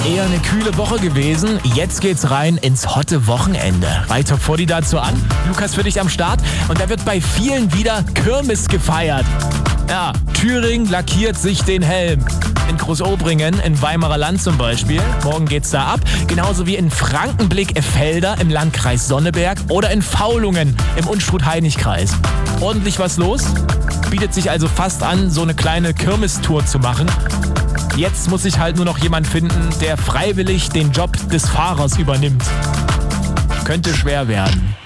Eher eine kühle Woche gewesen. Jetzt geht's rein ins hotte Wochenende. Bei Top 40 dazu an. Lukas für dich am Start. Und da wird bei vielen wieder Kirmes gefeiert. Ja, Thüringen lackiert sich den Helm. In Großobringen, in Weimarer Land zum Beispiel. Morgen geht's da ab. Genauso wie in Frankenblick-Effelder im Landkreis Sonneberg oder in Faulungen im Unstrut-Hainich-Kreis. Ordentlich was los. Bietet sich also fast an, so eine kleine Kirmestour zu machen. Jetzt muss sich halt nur noch jemand finden, der freiwillig den Job des Fahrers übernimmt. Könnte schwer werden.